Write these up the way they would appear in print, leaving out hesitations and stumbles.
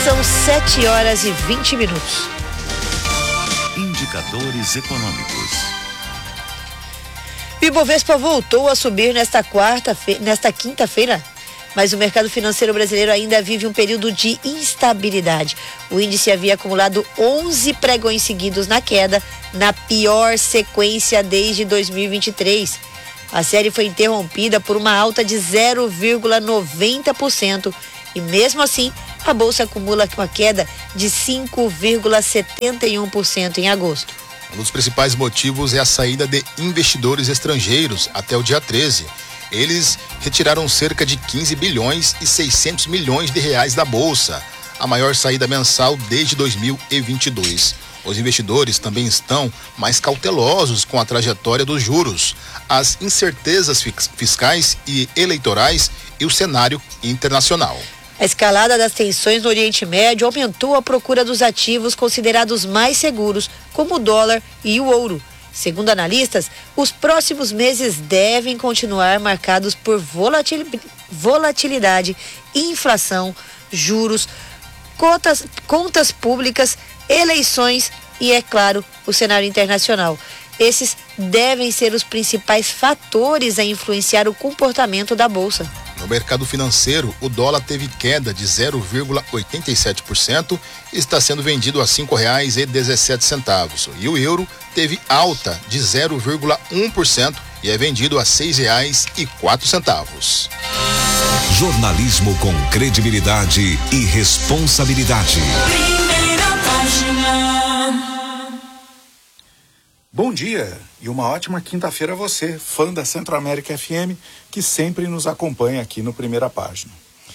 São 7h20. Indicadores econômicos. O Ibovespa voltou a subir nesta quinta-feira, mas o mercado financeiro brasileiro ainda vive um período de instabilidade. O índice havia acumulado 11 pregões seguidos na queda, na pior sequência desde 2023. A série foi interrompida por uma alta de 0,90% e, mesmo assim, a bolsa acumula uma queda de 5,71% em agosto. Um dos principais motivos é a saída de investidores estrangeiros até o dia 13. Eles retiraram cerca de 15 bilhões e 600 milhões de reais da bolsa, a maior saída mensal desde 2022. Os investidores também estão mais cautelosos com a trajetória dos juros, as incertezas fiscais e eleitorais e o cenário internacional. A escalada das tensões no Oriente Médio aumentou a procura dos ativos considerados mais seguros, como o dólar e o ouro. Segundo analistas, os próximos meses devem continuar marcados por volatilidade, inflação, juros, contas públicas, eleições e, é claro, o cenário internacional. Esses devem ser os principais fatores a influenciar o comportamento da Bolsa. No mercado financeiro, o dólar teve queda de 0,87% e está sendo vendido a R$ 5,17. E o euro teve alta de 0,1% e é vendido a R$ 6,04. Jornalismo com credibilidade e responsabilidade. Primeira página. Bom dia e uma ótima quinta-feira a você, fã da Centro-América FM, que sempre nos acompanha aqui no Primeira Página.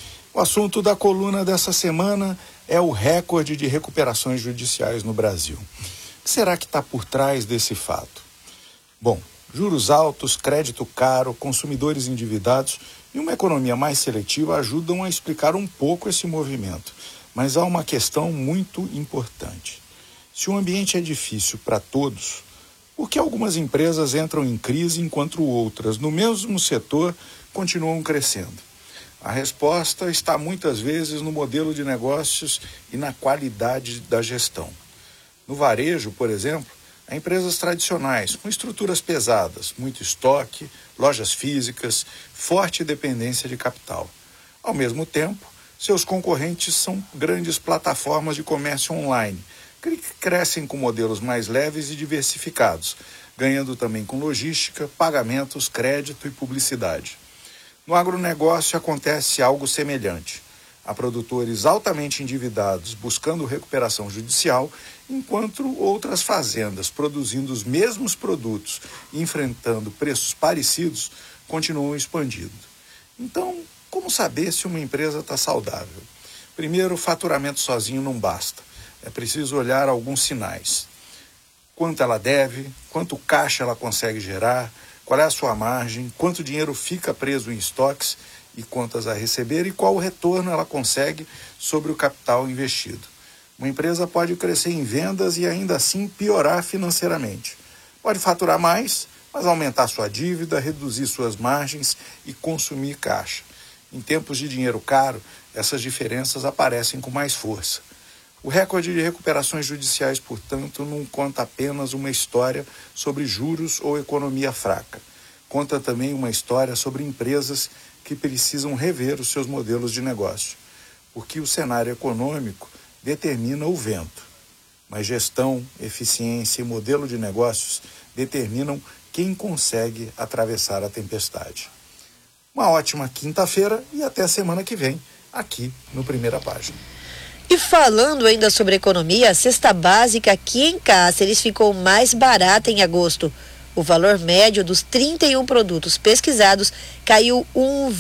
O assunto da coluna dessa semana é o recorde de recuperações judiciais no Brasil. O que será que está por trás desse fato? Bom, juros altos, crédito caro, consumidores endividados e uma economia mais seletiva ajudam a explicar um pouco esse movimento. Mas há uma questão muito importante. Se o ambiente é difícil para todos, por que algumas empresas entram em crise enquanto outras, no mesmo setor, continuam crescendo? A resposta está muitas vezes no modelo de negócios e na qualidade da gestão. No varejo, por exemplo, há empresas tradicionais com estruturas pesadas, muito estoque, lojas físicas, forte dependência de capital. Ao mesmo tempo, seus concorrentes são grandes plataformas de comércio online, que crescem com modelos mais leves e diversificados, ganhando também com logística, pagamentos, crédito e publicidade. No agronegócio acontece algo semelhante. Há produtores altamente endividados buscando recuperação judicial, enquanto outras fazendas produzindo os mesmos produtos e enfrentando preços parecidos continuam expandindo. Então, como saber se uma empresa está saudável? Primeiro, o faturamento sozinho não basta. É preciso olhar alguns sinais. Quanto ela deve, quanto caixa ela consegue gerar, qual é a sua margem, quanto dinheiro fica preso em estoques e contas a receber e qual o retorno ela consegue sobre o capital investido. Uma empresa pode crescer em vendas e ainda assim piorar financeiramente. Pode faturar mais, mas aumentar sua dívida, reduzir suas margens e consumir caixa. Em tempos de dinheiro caro, essas diferenças aparecem com mais força. O recorde de recuperações judiciais, portanto, não conta apenas uma história sobre juros ou economia fraca. Conta também uma história sobre empresas que precisam rever os seus modelos de negócio, porque o cenário econômico determina o vento, mas gestão, eficiência e modelo de negócios determinam quem consegue atravessar a tempestade. Uma ótima quinta-feira e até a semana que vem, aqui no Primeira Página. E falando ainda sobre economia, a cesta básica aqui em Cáceres ficou mais barata em agosto. O valor médio dos 31 produtos pesquisados caiu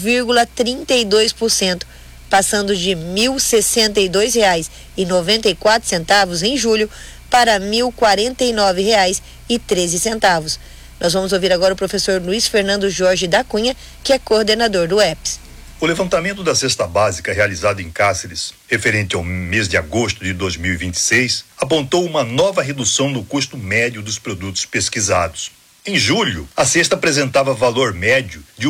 1,32%, passando de R$ 1.062,94 em julho para R$ 1.049,13. Nós vamos ouvir agora o professor Luiz Fernando Jorge da Cunha, que é coordenador do EPS. O levantamento da cesta básica realizado em Cáceres, referente ao mês de agosto de 2026, apontou uma nova redução no custo médio dos produtos pesquisados. Em julho, a cesta apresentava valor médio de R$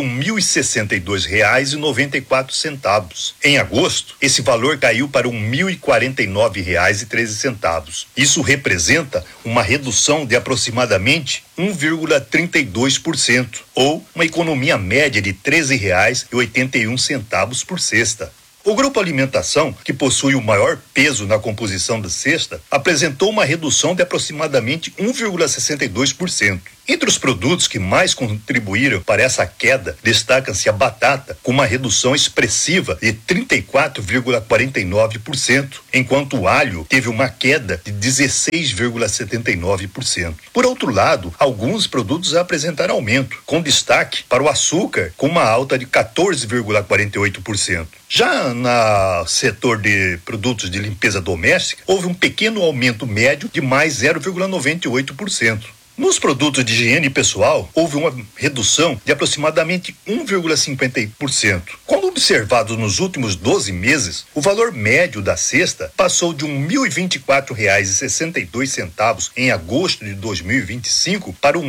1.062,94. Em agosto, esse valor caiu para R$ 1.049,13. Isso representa uma redução de aproximadamente 1,32%, ou uma economia média de R$ 13,81 por cesta. O grupo alimentação, que possui o maior peso na composição da cesta, apresentou uma redução de aproximadamente 1,62%. Entre os produtos que mais contribuíram para essa queda, destaca-se a batata, com uma redução expressiva de 34,49%, enquanto o alho teve uma queda de 16,79%. Por outro lado, alguns produtos apresentaram aumento, com destaque para o açúcar, com uma alta de 14,48%. Já no setor de produtos de limpeza doméstica, houve um pequeno aumento médio de mais 0,98%. Nos produtos de higiene pessoal, houve uma redução de aproximadamente 1,50%. Quando observado nos últimos 12 meses, o valor médio da cesta passou de R$ 1.024,62 em agosto de 2025 para R$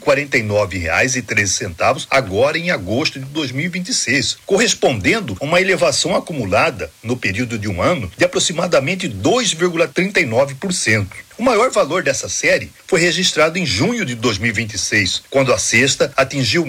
1.049,13 agora em agosto de 2026, correspondendo a uma elevação acumulada no período de um ano de aproximadamente 2,39%. O maior valor dessa série foi registrado em junho de 2026, quando a cesta atingiu R$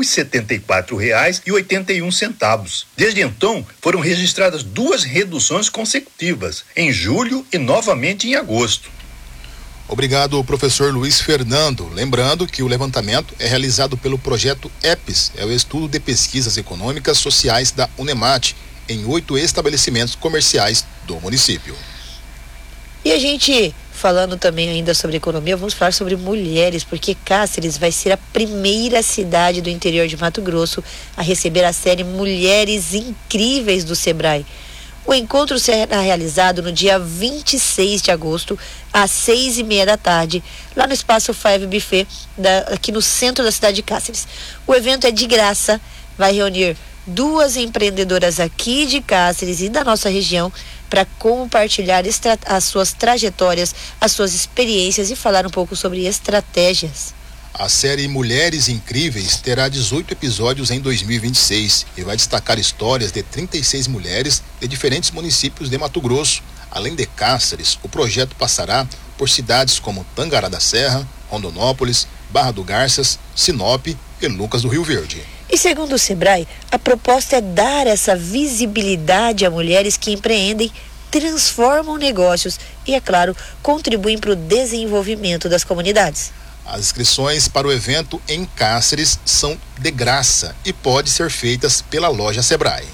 1.074,81. Desde então, foram registradas 2 reduções consecutivas, em julho e novamente em agosto. Obrigado, professor Luiz Fernando. Lembrando que o levantamento é realizado pelo projeto EPES, é o Estudo de Pesquisas Econômicas Sociais da UNEMAT, em 8 estabelecimentos comerciais do município. E a gente, falando também ainda sobre economia, vamos falar sobre mulheres, porque Cáceres vai ser a primeira cidade do interior de Mato Grosso a receber a série Mulheres Incríveis do Sebrae. O encontro será realizado no dia 26 de agosto, às 6:30 da tarde, lá no Espaço Five Buffet, aqui no centro da cidade de Cáceres. O evento é de graça, vai reunir 2 empreendedoras aqui de Cáceres e da nossa região para compartilhar as suas trajetórias, as suas experiências e falar um pouco sobre estratégias. A série Mulheres Incríveis terá 18 episódios em 2026 e vai destacar histórias de 36 mulheres de diferentes municípios de Mato Grosso. Além de Cáceres, o projeto passará por cidades como Tangará da Serra, Rondonópolis, Barra do Garças, Sinop e Lucas do Rio Verde. E segundo o Sebrae, a proposta é dar essa visibilidade a mulheres que empreendem, transformam negócios e, é claro, contribuem para o desenvolvimento das comunidades. As inscrições para o evento em Cáceres são de graça e podem ser feitas pela loja Sebrae.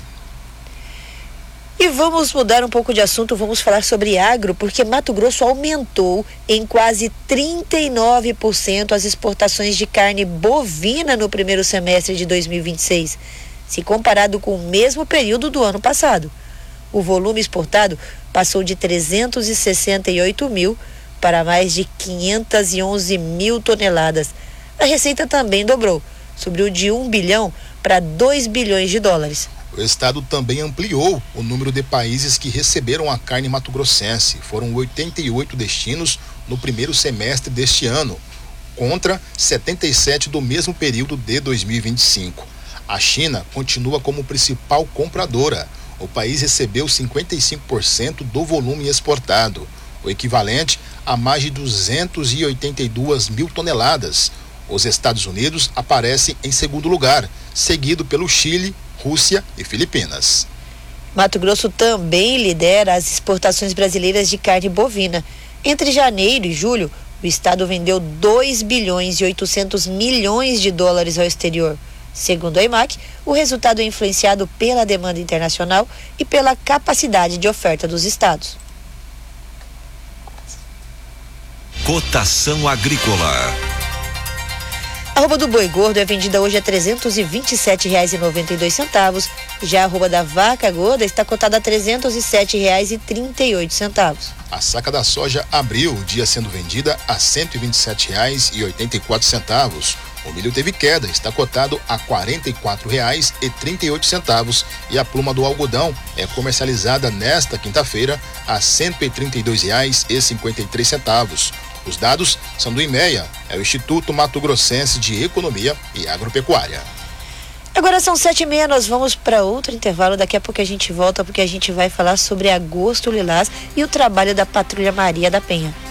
E vamos mudar um pouco de assunto, vamos falar sobre agro, porque Mato Grosso aumentou em quase 39% as exportações de carne bovina no primeiro semestre de 2026, se comparado com o mesmo período do ano passado. O volume exportado passou de 368 mil para mais de 511 mil toneladas. A receita também dobrou, subiu de 1 bilhão para 2 bilhões de dólares. O estado também ampliou o número de países que receberam a carne mato-grossense. Foram 88 destinos no primeiro semestre deste ano, contra 77 do mesmo período de 2025. A China continua como principal compradora. O país recebeu 55% do volume exportado, o equivalente a mais de 282 mil toneladas. Os Estados Unidos aparecem em segundo lugar, seguido pelo Chile, Rússia e Filipinas. Mato Grosso também lidera as exportações brasileiras de carne bovina. Entre janeiro e julho, o estado vendeu 2 bilhões e 800 milhões de dólares ao exterior. Segundo a IMAC, o resultado é influenciado pela demanda internacional e pela capacidade de oferta dos estados. Cotação agrícola. A arroba do boi gordo é vendida hoje a R$ 327,92. Já a arroba da vaca gorda está cotada a R$ 307,38. A saca da soja abriu o dia sendo vendida a R$ 127,84. O milho teve queda, está cotado a R$ 44,38 e a pluma do algodão é comercializada nesta quinta-feira a R$ 132,53. Os dados são do IMEA, é o Instituto Mato Grossense de Economia e Agropecuária. Agora são 7h30, nós vamos para outro intervalo. Daqui a pouco a gente volta, porque a gente vai falar sobre Agosto Lilás e o trabalho da Patrulha Maria da Penha.